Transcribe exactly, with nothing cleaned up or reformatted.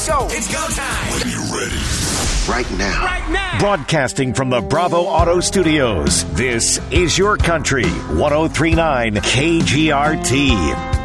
show. It's go time. When you're ready. Right now. Right now. Broadcasting from the Bravo Auto Studios, this is Your Country, one oh three point nine K G R T.